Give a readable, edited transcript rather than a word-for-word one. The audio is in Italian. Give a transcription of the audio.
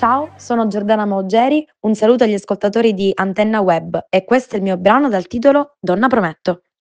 Ciao, sono Giordana Maugeri, un saluto agli ascoltatori di Antenna Web e questo è il mio brano dal titolo Donna Prometto.